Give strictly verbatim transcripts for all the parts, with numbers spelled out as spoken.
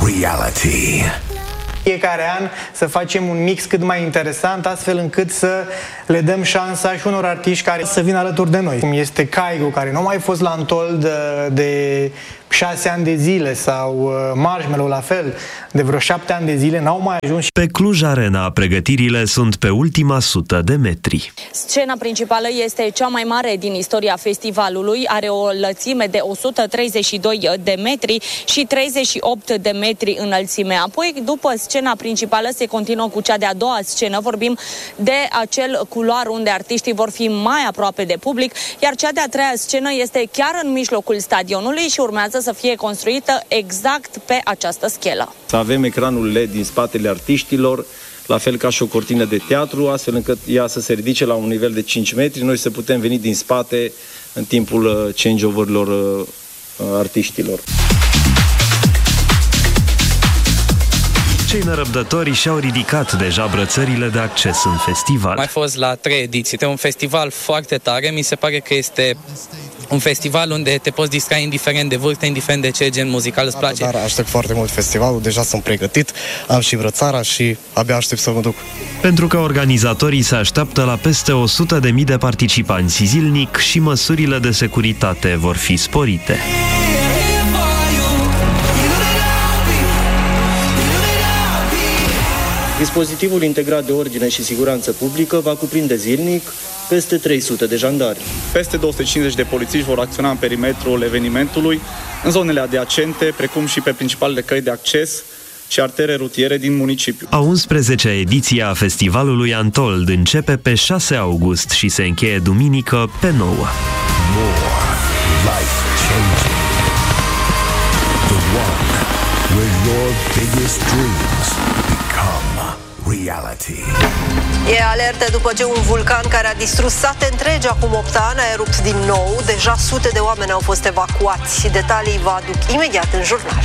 reality. Fiecare an să facem un mix cât mai interesant, astfel încât să le dăm șansa și unor artiști care să vină alături de noi. Cum este Kygo, care nu a mai fost la Untold de, de șase ani de zile, sau Marshmello la fel, de vreo șapte ani de zile, n-au mai ajuns. Pe Cluj Arena, pregătirile sunt pe ultima sută de metri. Scena principală este cea mai mare din istoria festivalului, are o lățime de o sută treizeci și doi de metri și treizeci și opt de metri înălțime. Apoi, după scena principală, se continuă cu cea de-a doua scenă. Vorbim de acel culoar unde artiștii vor fi mai aproape de public, iar cea de-a treia scenă este chiar în mijlocul stadionului și urmează să fie construită exact pe această schelă. Să avem ecranul L E D din spatele artiștilor, la fel ca și o cortină de teatru, astfel încât ea să se ridice la un nivel de cinci metri, noi să putem veni din spate în timpul changeover-urilor artiștilor. Cei nerăbdători și-au ridicat deja brățările de acces în festival. Mai fost la trei ediții. Este un festival foarte tare. Mi se pare că este un festival unde te poți distra indiferent de vârstă, indiferent de ce gen muzical îți place. Dar aștept foarte mult festivalul, deja sunt pregătit, am și brățara și abia aștept să mă duc. Pentru că organizatorii se așteaptă la peste o sută de mii de participanți zilnic și măsurile de securitate vor fi sporite. Dispozitivul integrat de ordine și siguranță publică va cuprinde zilnic peste trei sute de jandari. Peste două sute cincizeci de polițiști vor acționa în perimetrul evenimentului, în zonele adiacente, precum și pe principalele căi de acces și artere rutiere din municipiu. A unsprezecea ediție a festivalului Untold începe pe șase august și se încheie duminică pe nouă. More life-changing. The one where your biggest dreams become reality. E alertă după ce un vulcan care a distrus sate întregi acum opt ani a erupt din nou. Deja sute de oameni au fost evacuați. Detalii vă aduc imediat în jurnal.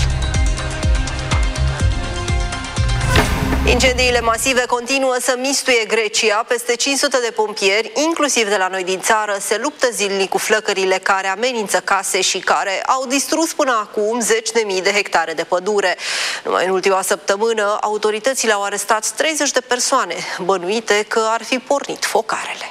Incendiile masive continuă să mistuie Grecia. Peste cinci sute de pompieri, inclusiv de la noi din țară, se luptă zilnic cu flăcările care amenință case și care au distrus până acum zeci de mii de hectare de pădure. Numai în ultima săptămână, autoritățile au arestat treizeci de persoane bănuite că ar fi pornit focarele.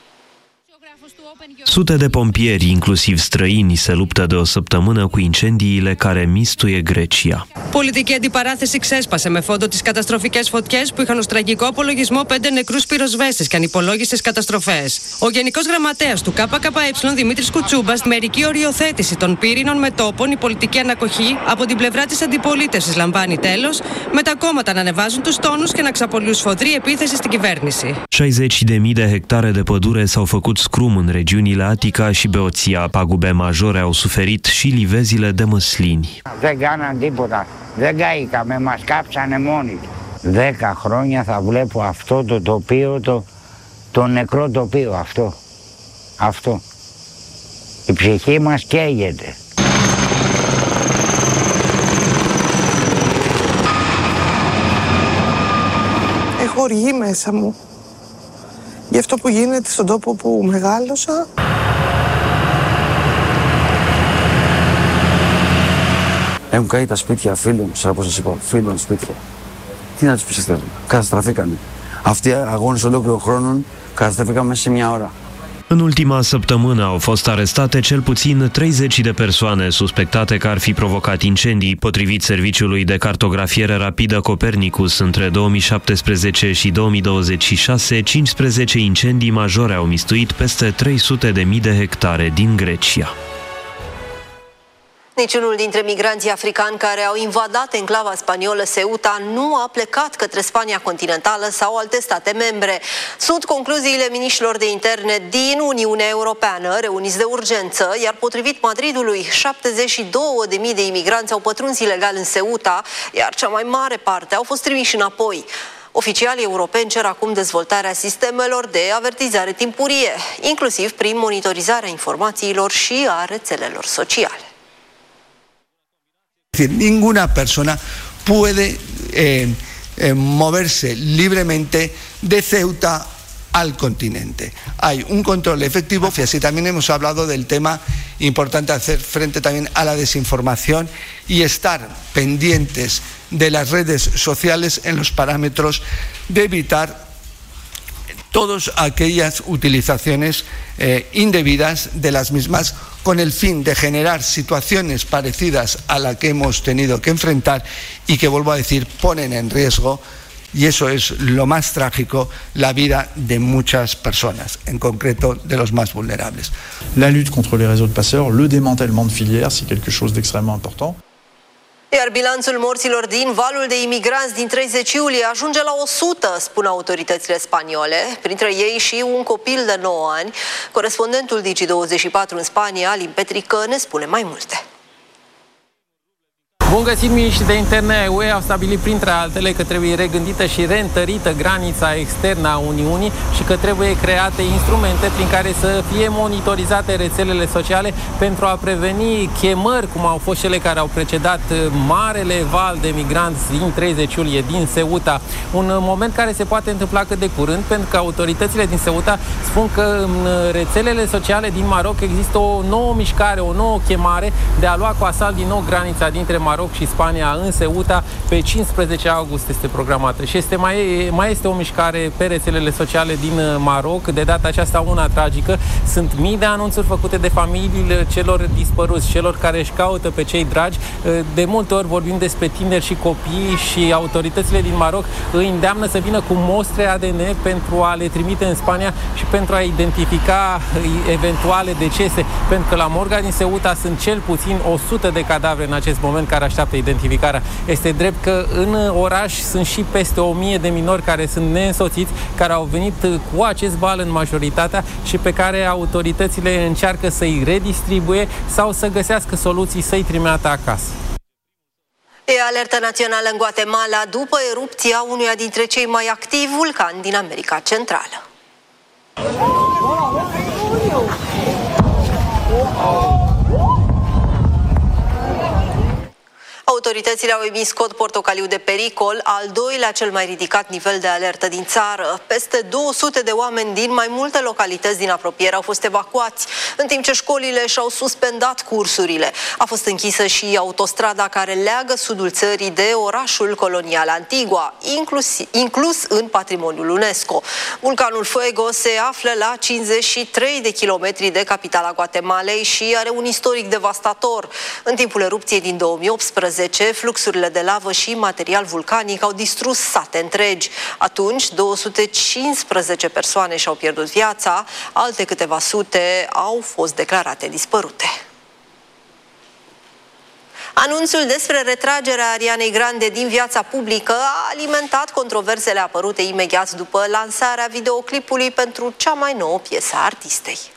Sute de pompieri, inclusiv străini, se luptă de o săptămână cu incendiile care mistuie Grecia. Πολιτική αντιπαράθεση ξέσπασε με φόντο τις καταστροφικές φωτιές που είχαν ως τραγικό απολογισμό πέντε νεκρούς πυροσβέστες και ανυπολόγιστες καταστροφές. Ο Γενικός Γραμματέας του ΚΚΕ, Δημήτρης Κουτσούμπας, μερική οριοθέτηση των πύρινων μετώπων, η πολιτική ανακοχή από την πλευρά της αντιπολίτευσης λαμβάνει τέλος, με τα κόμματα να ανεβάζουν τους τόνους και να ξαπολύουν σφοδρή επίθεση στην κυβέρνηση. șaizeci de mii de hectare de pădure s-au făcut scrum în regiunile Atica și Beoția. Pagube majore au suferit și livezile de măslini. Δεν κάναν τίποτα. Δεν καήκαμε, μας κάψανε μόνοι. Δέκα χρόνια θα βλέπω αυτό το τοπίο, το, το νεκρό τοπίο, αυτό. Αυτό. Η ψυχή μας καίγεται. Έχω οργή μέσα μου. Γι' αυτό που γίνεται στον τόπο που μεγάλωσα. Έχουν καεί τα σπίτια φίλων, σαν όπως σας είπα, φίλων σπίτια. Τι να τους πιστεύω, καταστραφήκανε. Αυτοί αγώνες ολόκληρο χρόνων καταστραφήκαν μέσα σε μια ώρα. În ultima săptămână au fost arestate cel puțin treizeci de persoane suspectate că ar fi provocat incendii. Potrivit Serviciului de Cartografiere Rapidă Copernicus, între două mii șaptesprezece și două mii douăzeci și șase, cincisprezece incendii majore au mistuit peste trei sute de mii de hectare din Grecia. Niciunul dintre migranții africani care au invadat enclava spaniolă Ceuta nu a plecat către Spania continentală sau alte state membre. Sunt concluziile miniștrilor de interne din Uniunea Europeană, reuniți de urgență, iar potrivit Madridului, șaptezeci și două de mii de imigranți au pătruns ilegal în Ceuta, iar cea mai mare parte au fost trimiși înapoi. Oficialii europeni cer acum dezvoltarea sistemelor de avertizare timpurie, inclusiv prin monitorizarea informațiilor și a rețelelor sociale. Es decir, ninguna persona puede eh, eh, moverse libremente de Ceuta al continente. Hay un control efectivo, y así también hemos hablado del tema importante hacer frente también a la desinformación y estar pendientes de las redes sociales en los parámetros de evitar todas aquellas utilizaciones eh, indebidas de las mismas con el fin de generar situaciones parecidas a la que hemos tenido que enfrentar y que, vuelvo a decir, ponen en riesgo, y eso es lo más trágico, la vida de muchas personas, en concreto de los más vulnerables. La lutte contre les réseaux de passeurs, le démantèlement de filières, c'est quelque chose d'extrêmement important. Iar bilanțul morților din valul de imigranți din treizeci iulie ajunge la o sută, spun autoritățile spaniole, printre ei și un copil de nouă ani. Corespondentul Digi douăzeci și patru în Spania, Alin Petrică, ne spune mai multe. Bun găsit, miniștrii de interne ai U E au stabilit printre altele că trebuie regândită și reîntărită granița externă a Uniunii și că trebuie create instrumente prin care să fie monitorizate rețelele sociale pentru a preveni chemări, cum au fost cele care au precedat marele val de migranți din treizeci iulie din Ceuta. Un moment care se poate întâmpla cât de curând, pentru că autoritățile din Ceuta spun că în rețelele sociale din Maroc există o nouă mișcare, o nouă chemare de a lua cu asalt din nou granița dintre Maroc și Spania în Ceuta. Pe cincisprezece august este programată și este mai, mai este o mișcare pe rețelele sociale din Maroc, de data aceasta una tragică. Sunt mii de anunțuri făcute de familiile celor dispăruți, celor care își caută pe cei dragi. De multe ori vorbim despre tineri și copii și autoritățile din Maroc îi îndeamnă să vină cu mostre A D N pentru a le trimite în Spania și pentru a identifica eventuale decese, pentru că la morga din Ceuta sunt cel puțin o sută de cadavre în acest moment care așteaptă identificarea. Este drept că în oraș sunt și peste o mie de minori care sunt neînsoțiți, care au venit cu acest val în majoritatea și pe care autoritățile încearcă să-i redistribuie sau să găsească soluții să-i trimită acasă. E alertă națională în Guatemala după erupția unuia dintre cei mai activi vulcani din America Centrală. Autoritățile au emis cod portocaliu de pericol, al doilea cel mai ridicat nivel de alertă din țară. Peste două sute de oameni din mai multe localități din apropiere au fost evacuați, în timp ce școlile și-au suspendat cursurile. A fost închisă și autostrada care leagă sudul țării de orașul colonial Antigua, inclus, inclus în patrimoniul UNESCO. Vulcanul Fuego se află la cincizeci și trei de kilometri de capitala Guatemalei și are un istoric devastator. În timpul erupției din două mii optsprezece, fluxurile de lavă și material vulcanic au distrus sate întregi. Atunci, două sute cincisprezece persoane și-au pierdut viața, alte câteva sute au fost declarate dispărute. Anunțul despre retragerea Arianei Grande din viața publică a alimentat controversele apărute imediat după lansarea videoclipului pentru cea mai nouă piesă a artistei.